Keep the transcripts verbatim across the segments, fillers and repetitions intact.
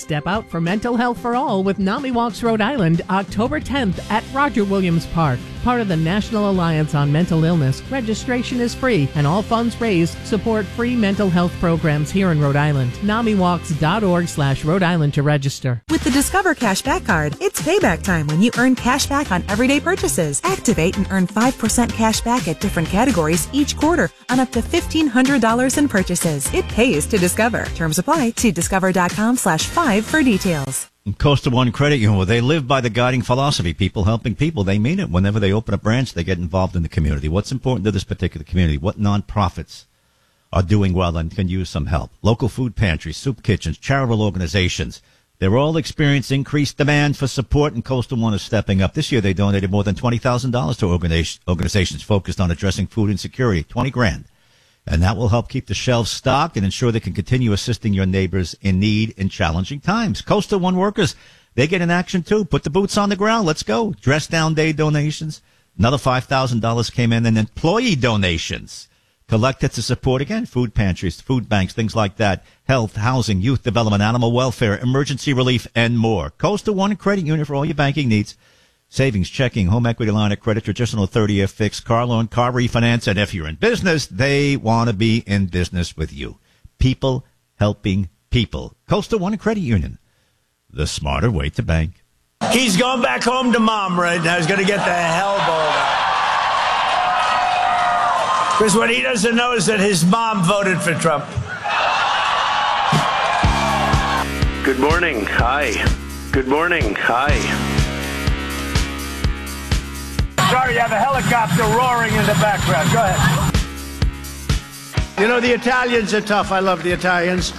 Step out for mental health for all with NAMI Walks Rhode Island, October tenth at Roger Williams Park. Part of the National Alliance on Mental Illness, registration is free, and all funds raised support free mental health programs here in Rhode Island. NamiWalks.org slash Rhode Island to register. With the Discover Cashback Card, it's payback time when you earn cash back on everyday purchases. Activate and earn five percent cash back at different categories each quarter on up to fifteen hundred dollars in purchases. It pays to Discover. Terms apply. See discover.com slash five for details. Coastal One Credit Union, well, they live by the guiding philosophy, people helping people. They mean it. Whenever they open a branch, they get involved in the community. What's important to this particular community? What nonprofits are doing well and can use some help? Local food pantries, soup kitchens, charitable organizations. They're all experiencing increased demand for support, and Coastal One is stepping up. This year, they donated more than twenty thousand dollars to organizations focused on addressing food insecurity, twenty grand. And that will help keep the shelves stocked and ensure they can continue assisting your neighbors in need in challenging times. Coastal One workers, they get in action too. Put the boots on the ground. Let's go. Dress Down Day donations. Another five thousand dollars came in, and employee donations collected to support, again, food pantries, food banks, things like that, health, housing, youth development, animal welfare, emergency relief, and more. Coastal One Credit Union for all your banking needs. Savings, checking, home equity line of credit, traditional thirty-year fixed, car loan, car refinance, and if you're in business, they want to be in business with you. People helping people. Coastal One Credit Union, the smarter way to bank. He's going back home to mom right now. He's going to get the hell bowled out. Because what he doesn't know is that his mom voted for Trump. Good morning. Hi. Good morning. Hi. Sorry, you have a helicopter roaring in the background. Go ahead. You know, the Italians are tough. I love the Italians.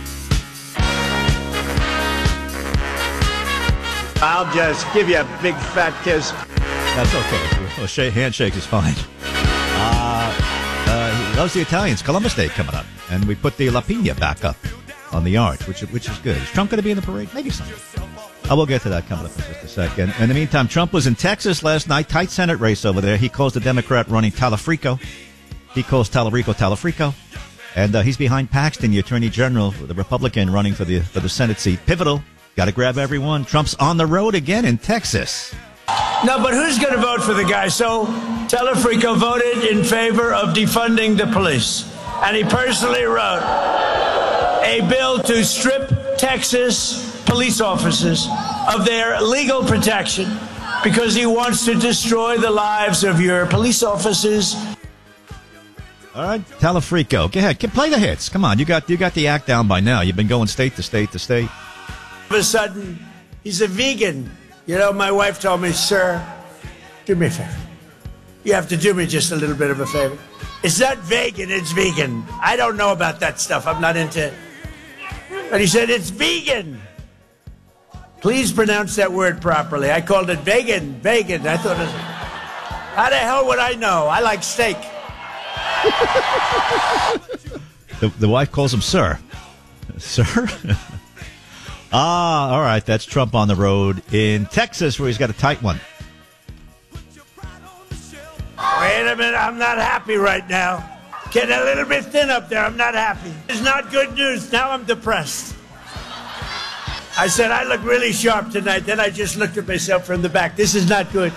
I'll just give you a big fat kiss. That's okay. Well, shake, handshake is fine. Uh, uh, he loves the Italians. Columbus Day coming up. And we put the La Pina back up on the arch, which, which is good. Is Trump going to be in the parade? Maybe someday. I will get to that coming up in just a second. In the meantime, Trump was in Texas last night, tight Senate race over there. He calls the Democrat running Talafrico. He calls Talarico Talafrico. And uh, he's behind Paxton, the Attorney General, the Republican running for the for the Senate seat. Pivotal. Got to grab everyone. Trump's on the road again in Texas. No, but who's going to vote for the guy? So Talafrico voted in favor of defunding the police. And he personally wrote a bill to strip Texas police officers of their legal protection because he wants to destroy the lives of your police officers. All right, Talafrico, go ahead, play the hits. Come on, you got you got the act down by now. You've been going state to state to state. All of a sudden, he's a vegan. You know, my wife told me, sir, do me a favor. You have to do me just a little bit of a favor. It's not vegan, it's vegan. I don't know about that stuff. I'm not into it. But he said, it's vegan. Please pronounce that word properly. I called it vegan, vegan. I thought, it was, how the hell would I know? I like steak. the, the wife calls him sir. Sir? ah, all right. That's Trump on the road in Texas, where he's got a tight one. Wait a minute. I'm not happy right now. Getting a little bit thin up there. I'm not happy. It's not good news. Now I'm depressed. I said, I look really sharp tonight. Then I just looked at myself from the back. This is not good.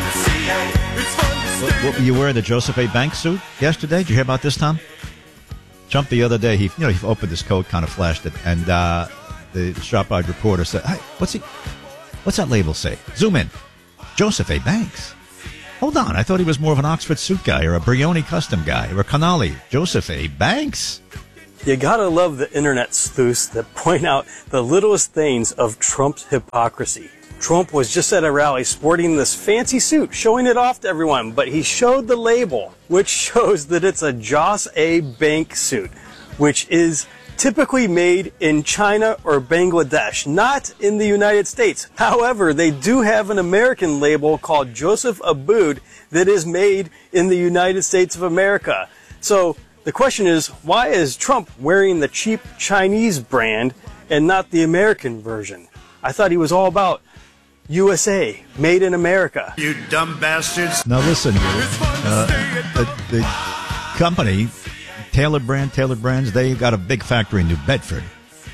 What, what were you wearing, the Joseph A. Banks suit yesterday? Did you hear about this, Tom? Trump the other day, he you know he opened his coat, kind of flashed it, and uh, the sharp-eyed reporter said, hey, what's he? What's that label say? Zoom in. Joseph A. Banks. Hold on, I thought he was more of an Oxford suit guy or a Brioni custom guy or a Canali. Joseph A. Banks. You gotta love the internet sleuths that point out the littlest things of Trump's hypocrisy. Trump was just at a rally sporting this fancy suit, showing it off to everyone, but he showed the label, which shows that it's a Jos A. Bank suit, which is typically made in China or Bangladesh, not in the United States. However, they do have an American label called Joseph Abboud that is made in the United States of America. So the question is, why is Trump wearing the cheap Chinese brand and not the American version? I thought he was all about U S A, made in America. You dumb bastards. Now listen, uh, the, the company, Tailored Brand, Tailored Brands, they got a big factory in New Bedford.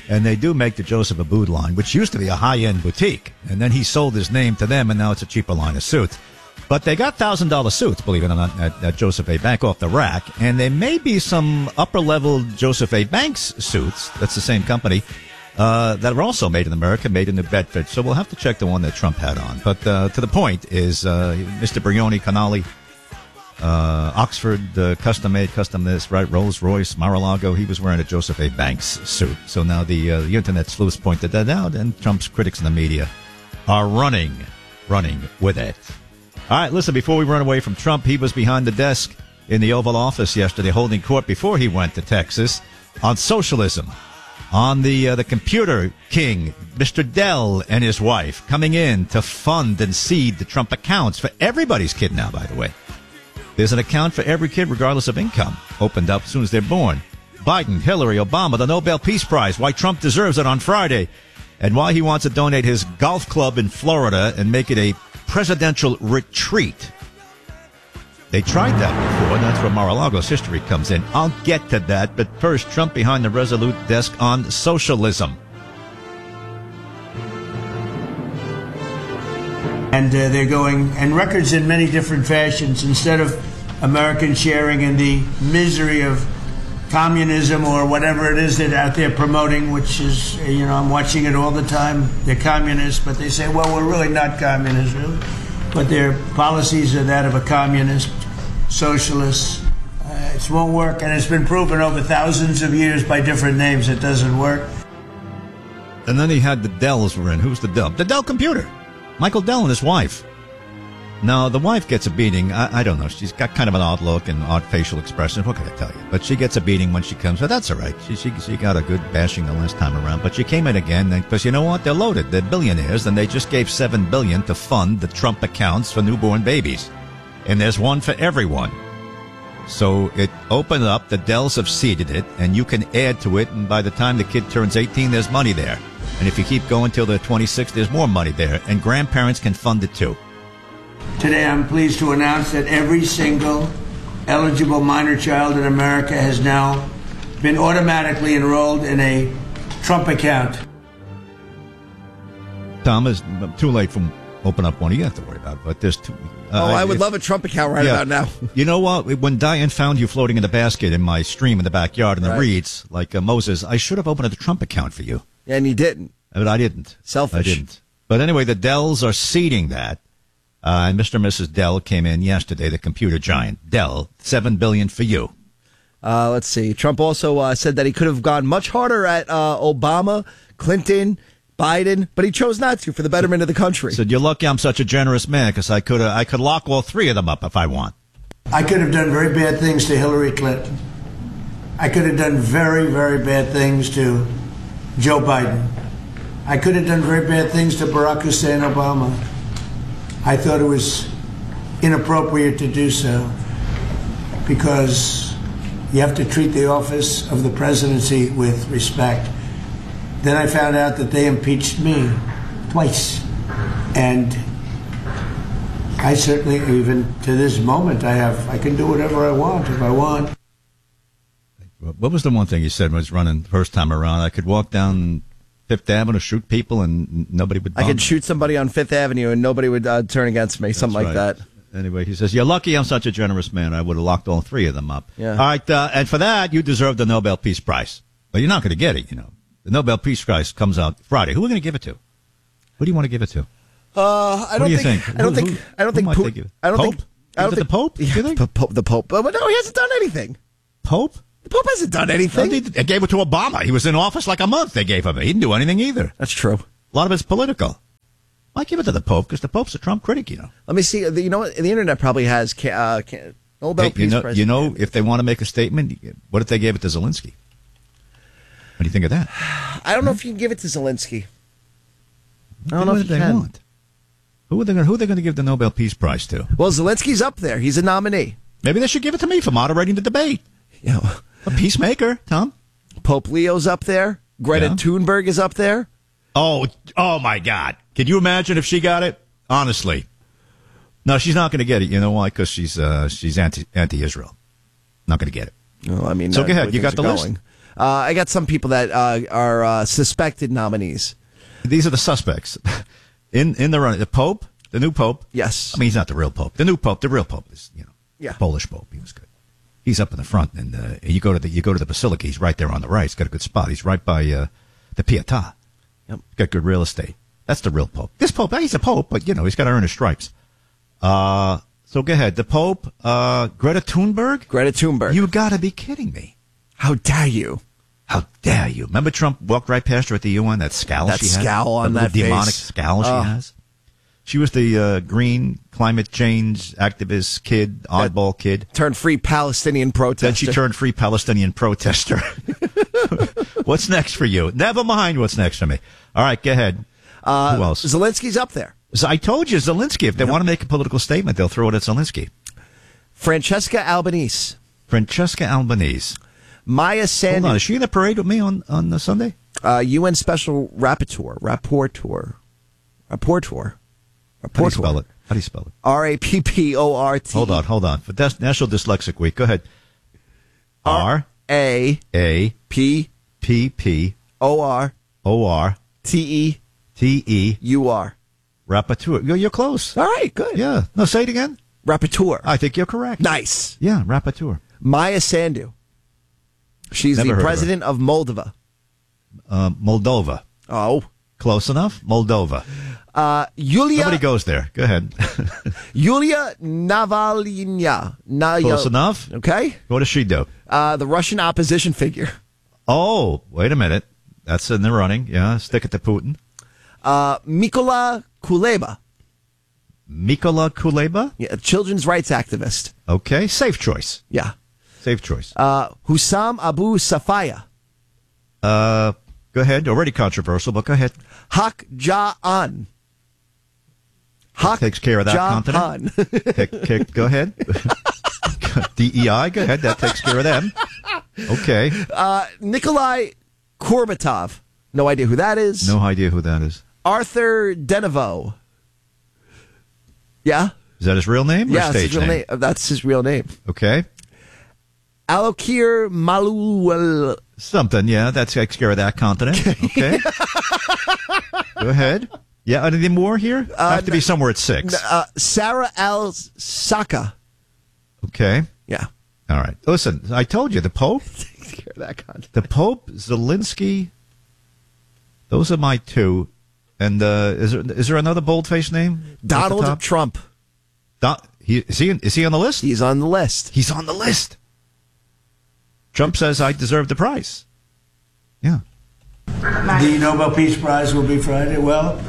And they do make the Joseph Abboud line, which used to be a high-end boutique. And then he sold his name to them, and now it's a cheaper line of suits. But they got one thousand dollars suits, believe it or not, at, at Joseph A. Bank off the rack. And there may be some upper-level Joseph A. Banks suits, that's the same company, uh, that are also made in America, made in New Bedford. So we'll have to check the one that Trump had on. But uh, to the point is uh, Mister Brioni, Canali, Uh, Oxford, uh, custom made, custom this, right? Rolls Royce, Mar-a-Lago. He was wearing a Joseph A. Banks suit. So now the, uh, the internet sleuths pointed that out, and Trump's critics in the media are running, running with it. All right, listen, before we run away from Trump, he was behind the desk in the Oval Office yesterday holding court before he went to Texas on socialism, on the, uh, the computer king, Mister Dell, and his wife coming in to fund and seed the Trump accounts for everybody's kid now, by the way. There's an account for every kid, regardless of income, opened up as soon as they're born. Biden, Hillary, Obama, the Nobel Peace Prize, why Trump deserves it on Friday, and why he wants to donate his golf club in Florida and make it a presidential retreat. They tried that before, and that's where Mar-a-Lago's history comes in. I'll get to that, but first, Trump behind the Resolute desk on socialism. And uh, they're going, and records in many different fashions. Instead of Americans sharing in the misery of communism or whatever it is that out there promoting, which is, you know, I'm watching it all the time. They're communists, but they say, well, we're really not communists, really. But their policies are that of a communist, socialist. Uh, it won't work, and it's been proven over thousands of years by different names it doesn't work. And then he had the Dells were in. Who's the Dell? The Dell computer. Michael Dell and his wife. Now, the wife gets a beating. I, I don't know. She's got kind of an odd look and odd facial expression. What can I tell you? But she gets a beating when she comes. But that's all right. She, she, she got a good bashing the last time around. But she came in again because you know what? They're loaded. They're billionaires, and they just gave seven billion dollars to fund the Trump accounts for newborn babies. And there's one for everyone. So it opened up. The Dells have seeded it, and you can add to it. And by the time the kid turns eighteen, there's money there. And if you keep going till they're twenty-six, there's more money there. And grandparents can fund it too. Today I'm pleased to announce that every single eligible minor child in America has now been automatically enrolled in a Trump account. Tom, is too late for open up one. You have to worry about it. But there's two. Uh, oh, I would if, love a Trump account right yeah, about now. You know what? When Diane found you floating in the basket in my stream in the backyard in the right. reeds, like uh, Moses, I should have opened a Trump account for you. And you didn't. But I didn't. Selfish. I didn't. But anyway, the Dells are seeding that. Uh, and Mister and Missus Dell came in yesterday, the computer giant. Dell, seven billion dollars for you. Uh, let's see. Trump also uh, said that he could have gone much harder at uh, Obama, Clinton, Biden, but he chose not to for the betterment of the country. Said, you're lucky I'm such a generous man because I could uh, I could lock all three of them up if I want. I could have done very bad things to Hillary Clinton. I could have done very, very bad things to Joe Biden. I could have done very bad things to Barack Hussein Obama. I thought it was inappropriate to do so because you have to treat the office of the presidency with respect. Then I found out that they impeached me twice. And I certainly, even to this moment, I have, I can do whatever I want if I want. What was the one thing he said when he was running the first time around? I could walk down Fifth Avenue, shoot people, and nobody would. I could shoot somebody on Fifth Avenue, and nobody would uh, turn against me. That's something like right. that. Anyway, he says, you're lucky I'm such a generous man. I would have locked all three of them up. Yeah. All right, uh, and for that, you deserve the Nobel Peace Prize. But you're not going to get it, you know. The Nobel Peace Prize comes out Friday. Who are we going to give it to? Who do you want to give it to? Uh, I what don't do you think, think? I don't Who, think. who, I don't who think. might Po- they give it? I don't Pope? think. I don't Give it think the Pope? Yeah, you think? the Pope. The Pope. But no, he hasn't done anything. Pope? The Pope hasn't done anything. They, they gave it to Obama. He was in office like a month. They gave him. He didn't do anything either. That's true. A lot of it's political. Why give it to the Pope? Because the Pope's a Trump critic, you know. Let me see. You know what? The internet probably has uh, Nobel hey, Peace you know, Prize. You know, if they want to make a statement, what if they gave it to Zelensky? What do you think of that? I don't know if you can give it to Zelensky. I don't what know do if you they can. want? Who are they going? Who are they going to give the Nobel Peace Prize to? Well, Zelensky's up there. He's a nominee. Maybe they should give it to me for moderating the debate. You know, a peacemaker, Tom. Pope Leo's up there. Greta Yeah. Thunberg is up there. Oh, oh my God! Can you imagine if she got it? Honestly, no, she's not going to get it. You know why? Because she's uh, she's anti anti Israel. Not going to get it. Well, I mean, so uh, go ahead. You got the going. list. Uh, I got some people that uh, are uh, suspected nominees. These are the suspects in in the run. The Pope, the new Pope. Yes. I mean, he's not the real Pope. The new Pope, the real Pope is, you know, Yeah. Polish Pope. He was good. He's up in the front, and uh, you go to the you go to the Basilica. He's right there on the right. He's got a good spot. He's right by uh, the Pietà. Yep. Got good real estate. That's the real Pope. This Pope, he's a Pope, but you know he's got to earn his stripes. Uh, so go ahead. The Pope, uh, Greta Thunberg. Greta Thunberg. You got to be kidding me! How dare you? How dare you? Remember Trump walked right past her at the U N? That scowl That she had? scowl on the that demonic face. scowl she Oh. has. She was the uh, green climate change activist kid, oddball kid. Turned free Palestinian protester. Then she turned free Palestinian protester. What's next for you? Never mind what's next for me. All right, go ahead. Uh, Who else? Zelensky's up there. So I told you, Zelensky. If they Yep. want to make a political statement, they'll throw it at Zelensky. Francesca Albanese. Francesca Albanese. Maya Hold on, Sandu. is she in the parade with me on, on uh, Sunday? Uh, U N Special Rapporteur. Rapporteur. Rapporteur. How do you Rapporteur. spell it? How do you spell it? R A P P O R T. Hold on, hold on. For Des- National Dyslexic Week, go ahead. R A A P P P O R O R T E T E U R. Rapporteur. You're, you're close. All right, good. Yeah. No, say it again. Rapporteur. I think you're correct. Nice. Yeah, Rapporteur. Maya Sandu. She's Never the heard of her. president of Moldova. Uh, Moldova. Oh. Close enough? Moldova. Uh, Yulia Nobody goes there. Go ahead. Yulia Navalny. Na- Close enough? Okay. What does she do? Uh, the Russian opposition figure. Oh, wait a minute. That's in the running. Yeah, stick it to Putin. Uh, Mykola Kuleba. Mykola Kuleba? Yeah, children's rights activist. Okay, safe choice. Yeah. Safe choice. Uh, Hussam Abu Safaya. Uh, go ahead. Already controversial, but go ahead. Hak Ja-an. Hak Takes care of that Ja-han. continent. Kick, kick, go ahead. D E I, go ahead. That takes care of them. Okay. Uh, Nikolai Kurbatov. No idea who that is. No idea who that is. Arthur Denevo. Yeah? Is that his real name or Yeah, that's stage his real name? name. Uh, That's his real name. Okay. Alokir Maluel. Something, yeah. That takes care of that continent. Okay. Go ahead. Yeah, anything more here? Uh, Have to be somewhere at six. Uh, Sarah Al Saka. Okay. Yeah. All right. Listen, I told you, the Pope, Takes care of that content. the Pope, Zelensky, those are my two. And uh, is there is there another bold-faced name? at the Donald top? Trump. Don, he, is, he, is he on the list? He's on the list. He's on the list. Trump says I deserve the prize. Yeah. The Nobel Peace Prize will be Friday. Well,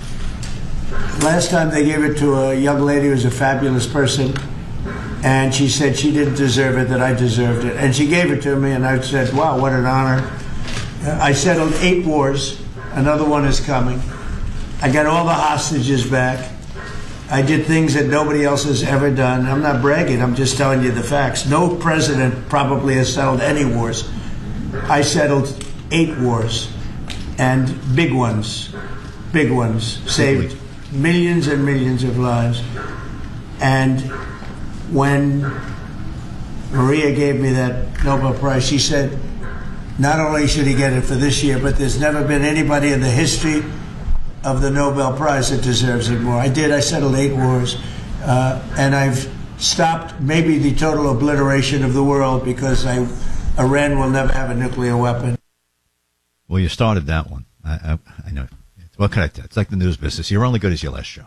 last time they gave it to a young lady who was a fabulous person, and she said she didn't deserve it, that I deserved it. And she gave it to me, and I said, wow, what an honor. I settled eight wars. Another one is coming. I got all the hostages back. I did things that nobody else has ever done. I'm not bragging, I'm just telling you the facts. No president probably has settled any wars. I settled eight wars, and big ones, big ones, saved millions and millions of lives. And when Maria gave me that Nobel Prize, she said, not only should he get it for this year, but there's never been anybody in the history of the Nobel Prize that deserves it more. I did. I settled eight wars, uh, and I've stopped maybe the total obliteration of the world because I, Iran will never have a nuclear weapon. Well, you started that one. I, I, I know. What can I tell? It's like the news business. You're only good as your last show.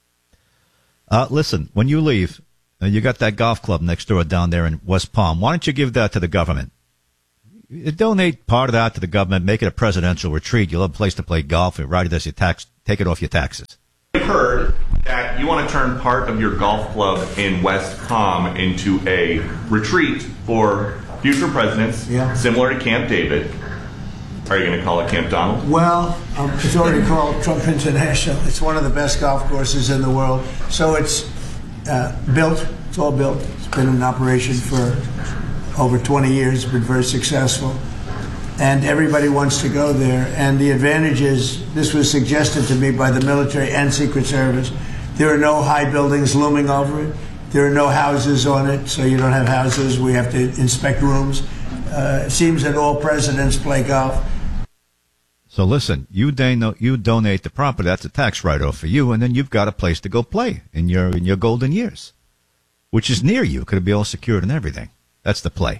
Uh, listen, when you leave, uh, you got that golf club next door down there in West Palm. Why don't you give that to the government? You donate part of that to the government, make it a presidential retreat. You'll have a place to play golf. You write it as your tax. Take it off your taxes. I've heard that you want to turn part of your golf club in West Palm into a retreat for future presidents, Yeah. similar to Camp David. Are you going to call it Camp Donald? Well, um, it's already called Trump International. It's one of the best golf courses in the world. So it's uh, built. It's all built. It's been in operation for over twenty years. Been very successful. And everybody wants to go there. And the advantage is, this was suggested to me by the military and Secret Service. There are no high buildings looming over it. There are no houses on it, so you don't have houses. We have to inspect rooms. Uh, it seems that all presidents play golf. So listen, you don- you donate the property, that's a tax write-off for you, and then you've got a place to go play in your in your golden years, which is near you. Could be all secured and everything. That's the play.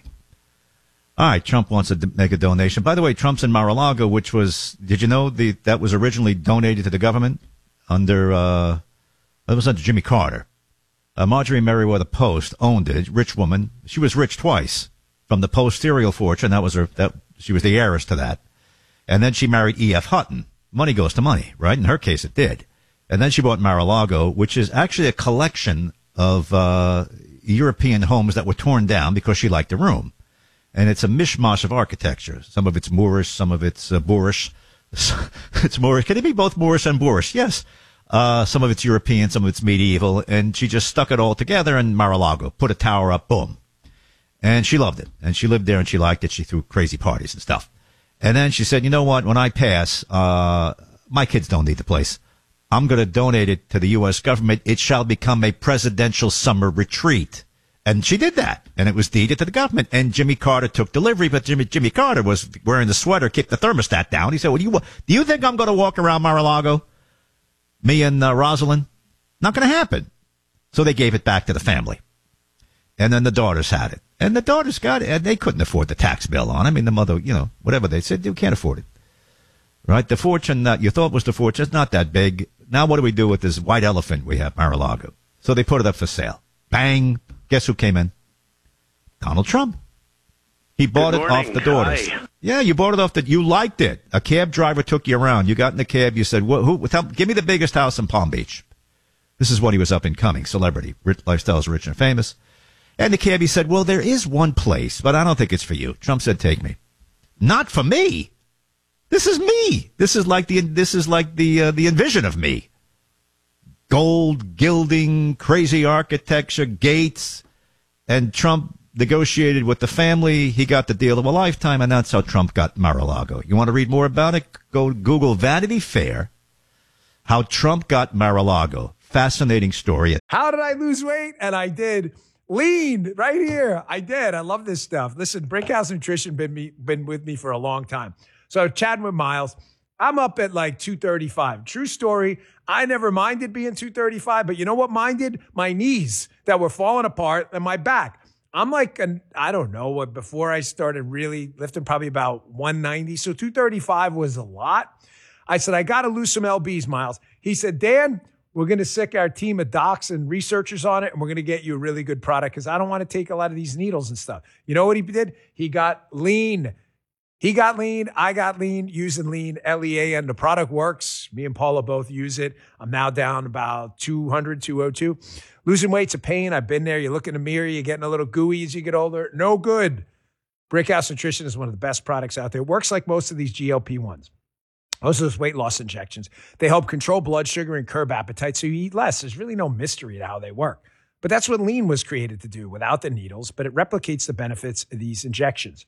All right, Trump wants to make a donation. By the way, Trump's in Mar-a-Lago, which was, did you know the that was originally donated to the government under, uh, it was under Jimmy Carter. Uh, Marjorie Merriweather Post owned it, rich woman. She was rich twice from the Post cereal fortune. That was her, that, she was the heiress to that. And then she married E F. Hutton. Money goes to money, right? In her case, it did. And then she bought Mar-a-Lago, which is actually a collection of, uh, European homes that were torn down because she liked the room. And it's a mishmash of architecture. Some of it's Moorish, some of it's uh, Boorish. It's Moorish. Can it be both Moorish and Boorish? Yes. Uh, some of it's European, some of it's medieval. And she just stuck it all together in Mar-a-Lago, put a tower up, boom. And she loved it. And she lived there and she liked it. She threw crazy parties and stuff. And then she said, you know what? When I pass, uh, my kids don't need the place. I'm going to donate it to the U S government. It shall become a presidential summer retreat. And she did that, and it was deeded to the government. And Jimmy Carter took delivery, but Jimmy Jimmy Carter was wearing the sweater, kicked the thermostat down. He said, "Well, do you do you think I'm going to walk around Mar-a-Lago, me and uh, Rosalind? Not going to happen." So they gave it back to the family, and then the daughters had it, and the daughters got it, and they couldn't afford the tax bill on it. I mean, the mother, you know, whatever they said, you can't afford it, right? The fortune that you thought was the fortune is not that big. Now, what do we do with this white elephant we have, Mar-a-Lago? So they put it up for sale. Bang. Guess who came in? Donald Trump. He bought it off the daughters. Hi. Yeah, you bought it off the, you liked it. A cab driver took you around. You got in the cab. You said, "Who? who tell, give me the biggest house in Palm Beach." This is what he was up and coming. Celebrity. Rich, lifestyles rich and famous. And the cabbie said, "Well, there is one place, but I don't think it's for you." Trump said, "Take me." Not for me. This is me. This is like the, this is like the, uh, the envision of me. Gold, gilding, crazy architecture, gates, and Trump negotiated with the family. He got the deal of a lifetime, and that's how Trump got Mar-a-Lago. You want to read more about it? Go Google Vanity Fair, how Trump got Mar-a-Lago. Fascinating story. How did I lose weight? And I did. Lean right here. I did. I love this stuff. Listen, Brickhouse Nutrition been me, been with me for a long time. So chatting with Miles, I'm up at like two thirty-five. True story. I never minded being two thirty-five, but you know what minded? My knees that were falling apart and my back. I'm like, an, I don't know what, before I started really lifting, probably about one ninety. So two thirty-five was a lot. I said, I got to lose some L Bs, Miles. He said, Dan, we're going to sick our team of docs and researchers on it, and we're going to get you a really good product because I don't want to take a lot of these needles and stuff. You know what he did? He got lean. He got lean. I got lean using lean, L E A, and the product works. Me and Paula both use it. I'm now down about two hundred, two oh two. Losing weight's a pain. I've been there. You look in the mirror, you're getting a little gooey as you get older. No good. Brickhouse Nutrition is one of the best products out there. It works like most of these G L P ones. Most of those weight loss injections. They help control blood sugar and curb appetite so you eat less. There's really no mystery to how they work. But that's what lean was created to do without the needles, but it replicates the benefits of these injections.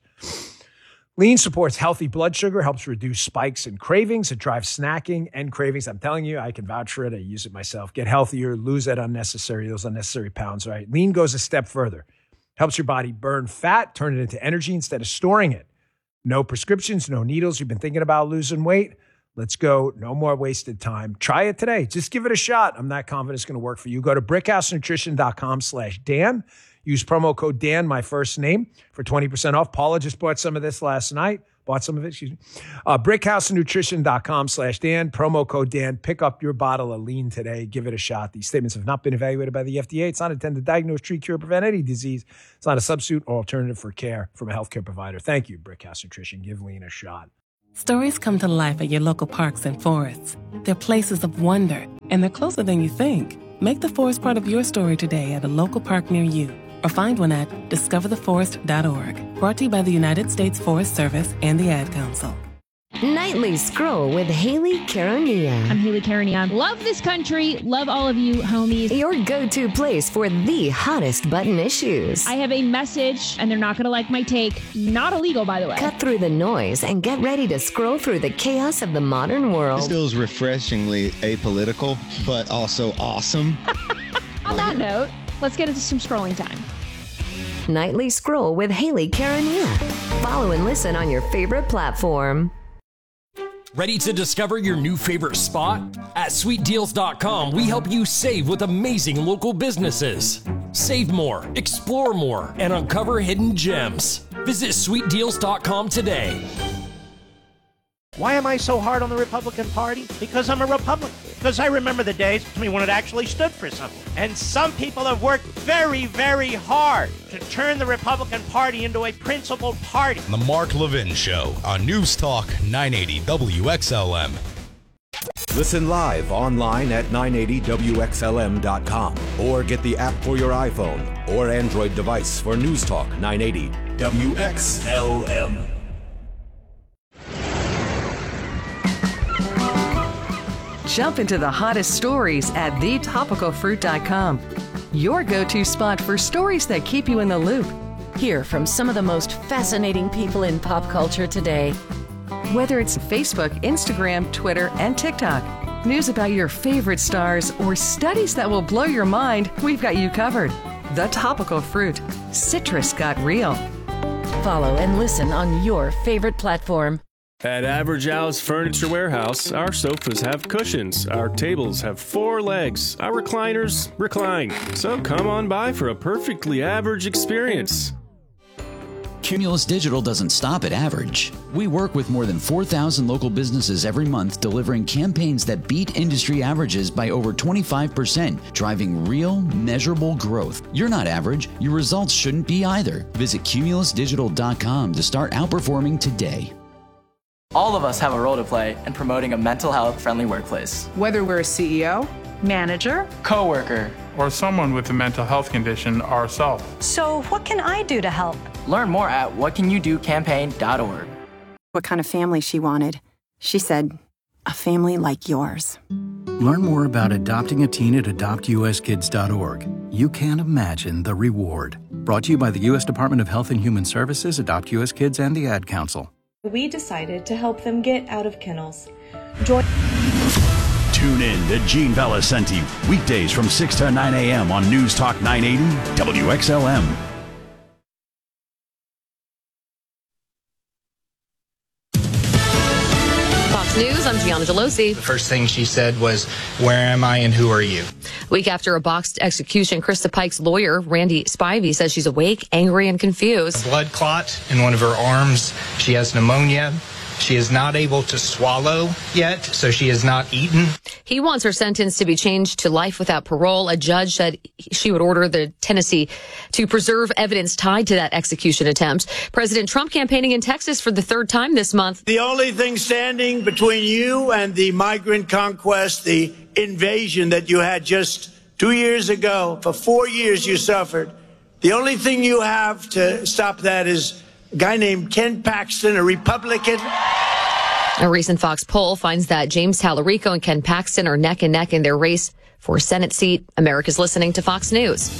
Lean supports healthy blood sugar, helps reduce spikes and cravings. It drives snacking and cravings. I'm telling you, I can vouch for it. I use it myself. Get healthier, lose that unnecessary, those unnecessary pounds, right? Lean goes a step further. Helps your body burn fat, turn it into energy instead of storing it. No prescriptions, no needles. You've been thinking about losing weight? Let's go. No more wasted time. Try it today. Just give it a shot. I'm not confident it's going to work for you. Go to brickhousenutrition.com slash Dan. Use promo code Dan, my first name, for twenty percent off. Paula just bought some of this last night. Bought some of it, excuse me. Uh, brickhousenutrition.com slash Dan. Promo code Dan. Pick up your bottle of lean today. Give it a shot. These statements have not been evaluated by the F D A. It's not intended to diagnose, treat, cure, prevent any disease. It's not a substitute or alternative for care from a healthcare provider. Thank you, Brickhouse Nutrition. Give lean a shot. Stories come to life at your local parks and forests. They're places of wonder, and they're closer than you think. Make the forest part of your story today at a local park near you, or find one at discover the forest dot org. Brought to you by the United States Forest Service and the Ad Council. Nightly Scroll with Haley Caronia. I'm Haley Caronia. Love this country. Love all of you, homies. Your go-to place for the hottest button issues. I have a message, and they're not going to like my take. Not illegal, by the way. Cut through the noise and get ready to scroll through the chaos of the modern world. This feels refreshingly apolitical, but also awesome. On that note, let's get into some scrolling time. Nightly Scroll with Haley Caronia. Follow and listen on your favorite platform. Ready to discover your new favorite spot? At sweet deals dot com, we help you save with amazing local businesses. Save more, explore more, and uncover hidden gems. Visit sweet deals dot com today. Why am I so hard on the Republican Party? Because I'm a Republican. Because I remember the days when it actually stood for something. And some people have worked very, very hard to turn the Republican Party into a principled party. The Mark Levin Show on News Talk nine eighty W X L M. Listen live online at nine eighty W X L M dot com or get the app for your iPhone or Android device for News Talk nine eighty W X L M. Jump into the hottest stories at the topical fruit dot com. Your go-to spot for stories that keep you in the loop. Hear from some of the most fascinating people in pop culture today. Whether it's Facebook, Instagram, Twitter, and TikTok, news about your favorite stars, or studies that will blow your mind, we've got you covered. The Topical Fruit. Citrus got real. Follow and listen on your favorite platform. At Average Al's Furniture Warehouse, our sofas have cushions, our tables have four legs, our recliners recline. So come on by for a perfectly average experience. Cumulus Digital doesn't stop at average. We work with more than four thousand local businesses every month, delivering campaigns that beat industry averages by over twenty-five percent, driving real, measurable growth. You're not average. Your results shouldn't be either. Visit cumulus digital dot com to start outperforming today. All of us have a role to play in promoting a mental health friendly workplace. Whether we're a C E O, manager, coworker, or someone with a mental health condition ourselves. So what can I do to help? Learn more at what can you do campaign dot org. What kind of family she wanted. She said, a family like yours. Learn more about adopting a teen at adopt u s kids dot org. You can't imagine the reward. Brought to you by the U S Department of Health and Human Services, Adopt U S Kids, and the Ad Council. We decided to help them get out of kennels. Join. Tune in to Gene Valicenti weekdays from six to nine a.m. on News Talk nine eighty W X L M. Fox News, I'm Gianna Gelosi. The first thing she said was, "Where am I and who are you?" Week after a boxed execution, Krista Pike's lawyer, Randy Spivey, says she's awake, angry, and confused. A blood clot in one of her arms. She has pneumonia. She is not able to swallow yet, so she has not eaten. He wants her sentence to be changed to life without parole. A judge said she would order the Tennessee to preserve evidence tied to that execution attempt. President Trump campaigning in Texas for the third time this month. The only thing standing between you and the migrant conquest, the invasion that you had just two years ago, for four years you suffered, the only thing you have to stop that is a guy named Ken Paxton, a Republican. A recent Fox poll finds that James Tallarico and Ken Paxton are neck and neck in their race for a Senate seat. America's listening to Fox News.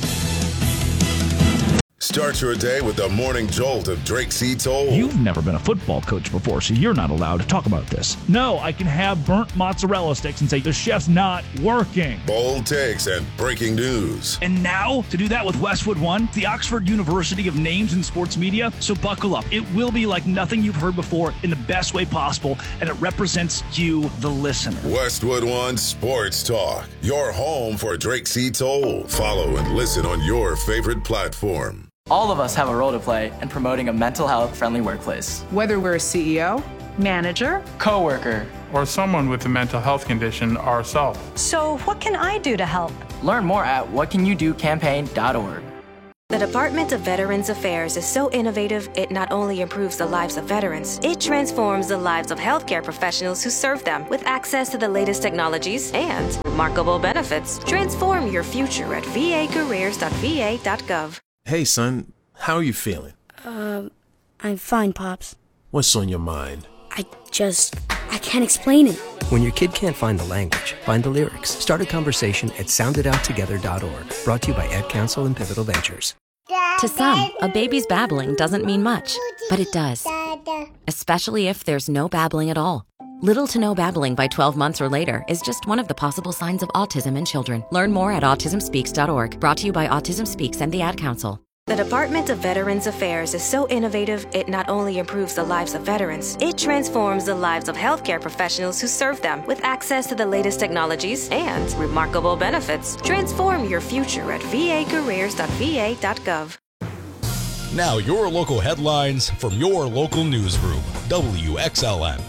Start your day with the morning jolt of Drake C. Toll. You've never been a football coach before, so you're not allowed to talk about this. No, I can have burnt mozzarella sticks and say the chef's not working. Bold takes and breaking news. And now, to do that with Westwood One, the Oxford University of Names in Sports Media. So buckle up. It will be like nothing you've heard before in the best way possible, and it represents you, the listener. Westwood One Sports Talk, your home for Drake C. Toll. Follow and listen on your favorite platform. All of us have a role to play in promoting a mental health friendly workplace. Whether we're a C E O, manager, coworker, or someone with a mental health condition ourselves. So what can I do to help? Learn more at what can you do campaign dot org. The Department of Veterans Affairs is so innovative, it not only improves the lives of veterans, it transforms the lives of healthcare professionals who serve them with access to the latest technologies and remarkable benefits. Transform your future at v a careers dot v a dot gov. Hey, son, how are you feeling? Um, uh, I'm fine, Pops. What's on your mind? I just, I can't explain it. When your kid can't find the language, find the lyrics. Start a conversation at sound it out together dot org. Brought to you by Ad Council and Pivotal Ventures. To some, a baby's babbling doesn't mean much, but it does. Especially if there's no babbling at all. Little to no babbling by twelve months or later is just one of the possible signs of autism in children. Learn more at autism speaks dot org. Brought to you by Autism Speaks and the Ad Council. The Department of Veterans Affairs is so innovative, it not only improves the lives of veterans, it transforms the lives of healthcare professionals who serve them with access to the latest technologies and remarkable benefits. Transform your future at v a careers dot v a dot gov. Now your local headlines from your local newsroom, W X L N.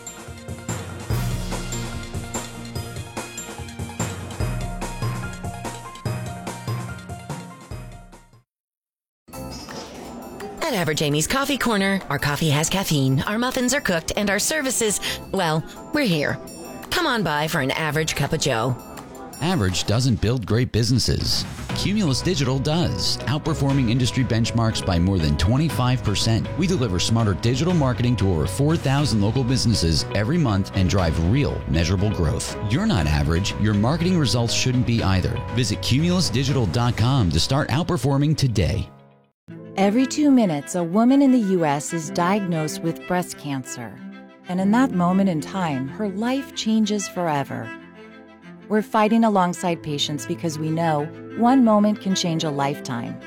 At Average Amy's Coffee Corner, our coffee has caffeine, our muffins are cooked, and our services, well, we're here. Come on by for an average cup of joe. Average doesn't build great businesses. Cumulus Digital does, outperforming industry benchmarks by more than twenty-five percent. We deliver smarter digital marketing to over four thousand local businesses every month and drive real, measurable growth. You're not average. Your marketing results shouldn't be either. Visit cumulus digital dot com to start outperforming today. Every two minutes, a woman in the U S is diagnosed with breast cancer. And in that moment in time, her life changes forever. We're fighting alongside patients because we know one moment can change a lifetime.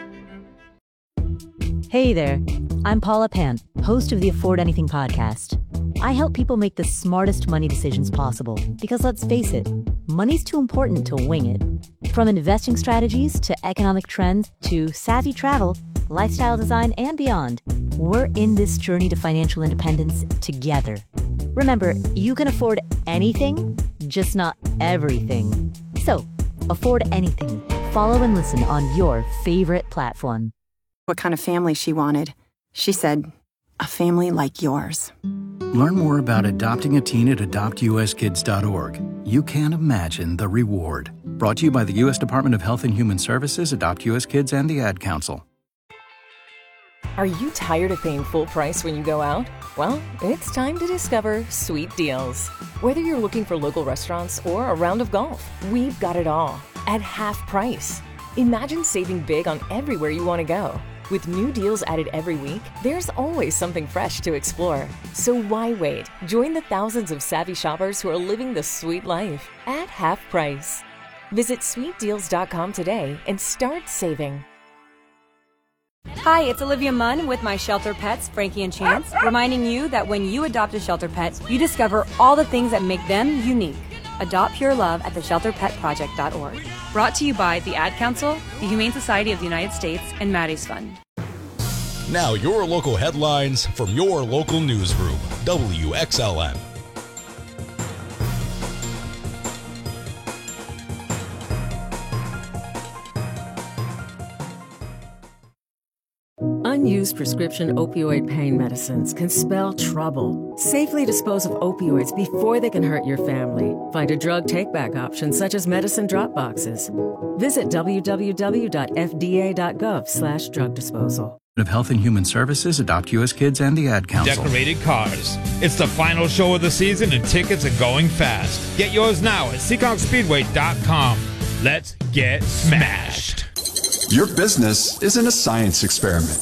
Hey there, I'm Paula Pan, host of the Afford Anything podcast. I help people make the smartest money decisions possible because let's face it, money's too important to wing it. From investing strategies to economic trends to savvy travel, lifestyle design, and beyond, we're in this journey to financial independence together. Remember, you can afford anything, just not everything. So, afford anything. Follow and listen on your favorite platform. What kind of family she wanted. She said, a family like yours. Learn more about adopting a teen at adopt u s kids dot org. You can't imagine the reward. Brought to you by the U S Department of Health and Human Services, Adopt U S Kids, and the Ad Council. Are you tired of paying full price when you go out? Well, it's time to discover Sweet Deals. Whether you're looking for local restaurants or a round of golf, we've got it all at half price. Imagine saving big on everywhere you want to go. With new deals added every week, there's always something fresh to explore. So why wait? Join the thousands of savvy shoppers who are living the sweet life at half price. Visit sweet deals dot com today and start saving. Hi, it's Olivia Munn with my shelter pets, Frankie and Chance, reminding you that when you adopt a shelter pet, you discover all the things that make them unique. Adopt Pure Love at the shelter pet project dot org. Brought to you by the Ad Council, the Humane Society of the United States, and Maddie's Fund. Now your local headlines from your local newsroom, W X L N. Unused prescription opioid pain medicines can spell trouble. Safely dispose of opioids before they can hurt your family. Find a drug take-back option such as medicine drop boxes. Visit w w w dot f d a dot gov slash drug disposal. Of Health and Human Services, Adopt U S Kids, and the Ad Council. Decorated cars. It's the final show of the season and tickets are going fast. Get yours now at seekonk speedway dot com. Let's get smashed. Your business isn't a science experiment.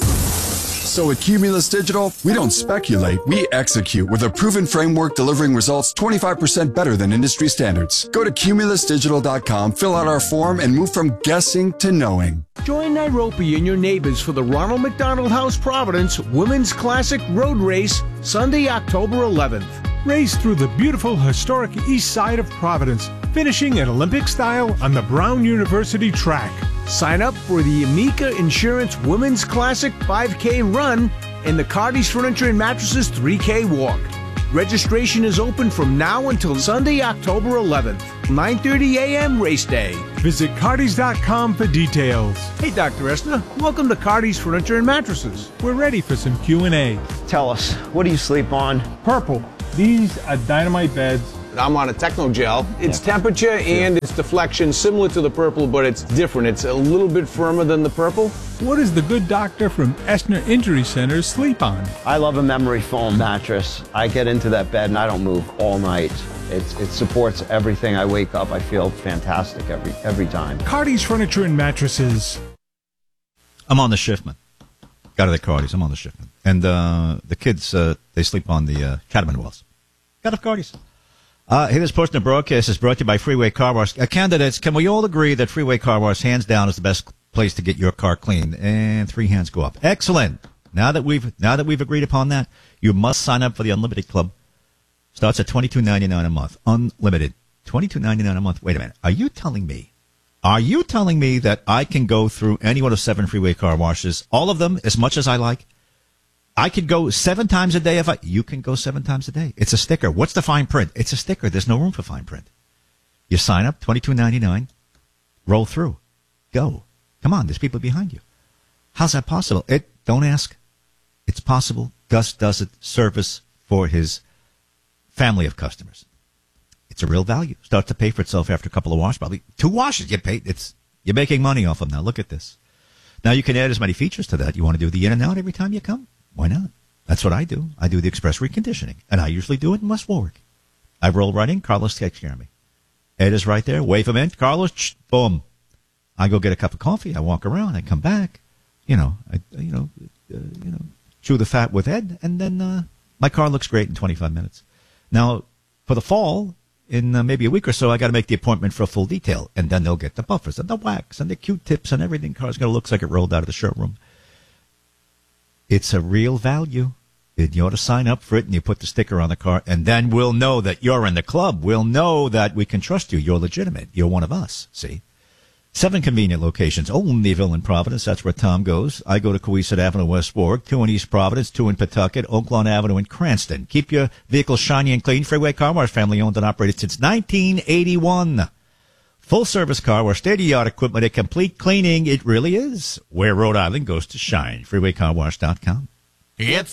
So at Cumulus Digital, we don't speculate, we execute with a proven framework delivering results twenty-five percent better than industry standards. Go to cumulus digital dot com, fill out our form, and move from guessing to knowing. Join Nairobi and your neighbors for the Ronald McDonald House Providence Women's Classic Road Race, Sunday, October eleventh. Race through the beautiful historic east side of Providence, finishing at Olympic style on the Brown University track. Sign up for the Amica Insurance Women's Classic five K Run and the Cardi's Furniture and Mattresses three K Walk. Registration is open from now until Sunday, October eleventh, nine thirty a m race day. Visit cardis dot com for details. Hey, Doctor Estner, welcome to Cardi's Furniture and Mattresses. We're ready for some Q and A. Tell us, what do you sleep on? Purple. These are dynamite beds. I'm on a Technogel. It's yeah. temperature and it's deflection similar to the Purple, but it's different. It's a little bit firmer than the Purple. What does the good doctor from Estner Injury Center sleep on? I love a memory foam mattress. I get into that bed and I don't move all night. It's, it supports everything. I wake up, I feel fantastic every every time. Cardi's Furniture and Mattresses. I'm on the Schiffman. Got to the Cardi's. I'm on the Schiffman. And uh, the kids, uh, they sleep on the uh, Catamount Wells. Got to Cardi's. Uh, here, this portion of the broadcast is brought to you by Freeway Car Wash. Uh, candidates, can we all agree that Freeway Car Wash, hands down, is the best place to get your car clean. And three hands go up. Excellent. Now that we've now that we've agreed upon that, you must sign up for the Unlimited Club. Starts at twenty-two ninety-nine a month. Unlimited. twenty-two ninety-nine a month. Wait a minute. Are you telling me? Are you telling me that I can go through any one of seven freeway car washes, all of them, as much as I like? I could go seven times a day if I... You can go seven times a day. It's a sticker. What's the fine print? It's a sticker. There's no room for fine print. You sign up, twenty-two ninety-nine. Roll through. Go. Come on, there's people behind you. How's that possible? It. Don't ask. It's possible. Gus does it. Service for his family of customers. It's a real value. Starts to pay for itself after a couple of washes. Probably two washes. You pay. It's you're making money off them now. Look at this. Now you can add as many features to that. You want to do the in and out every time you come? Why not? That's what I do. I do the express reconditioning, and I usually do it in West Warwick. I roll right in. Carlos takes care of me. Ed is right there. Wave him in. Carlos, sh- boom. I go get a cup of coffee. I walk around. I come back. You know, I you know, uh, you know, chew the fat with Ed, and then uh, my car looks great in twenty-five minutes. Now, for the fall, in uh, maybe a week or so, I got to make the appointment for a full detail, and then they'll get the buffers and the wax and the Q-tips and everything. Car's going to look like it rolled out of the showroom. It's a real value. And you ought to sign up for it, and you put the sticker on the car, and then we'll know that you're in the club. We'll know that we can trust you. You're legitimate. You're one of us, see? Seven convenient locations. Olneyville and Providence. That's where Tom goes. I go to Coeasett Avenue, West Warwick. Two in East Providence. Two in Pawtucket. Oaklawn Avenue in Cranston. Keep your vehicle shiny and clean. Freeway Car Wash, family owned and operated since nineteen eighty-one. Full service car wash, state-of-the-art equipment, a complete cleaning. It really is where Rhode Island goes to shine. freeway car wash dot com. It's